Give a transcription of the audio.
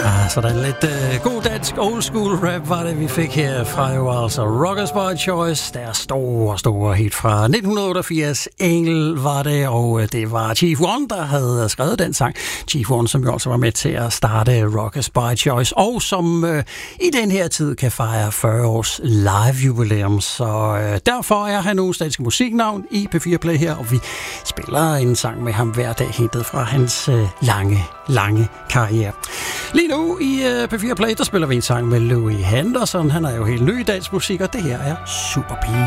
Sådan lidt god dansk old school rap var det, vi fik her fra jo altså Rockers by Choice. Der er store hit fra 1988. Engel var det, og det var Chief One, der havde skrevet den sang. Chief One, som jo også var med til at starte Rockers by Choice, og som i den her tid kan fejre 40 års live-jubilæum. Så derfor er han ugens danske musiknavn i P4 Play her, og vi spiller en sang med ham hver dag, hentet fra hans lange karriere. Lige nu i P4 Play, der spiller vi en sang med Louis Henderson. Han er jo helt ny i dansk musik, og det her er Superpige.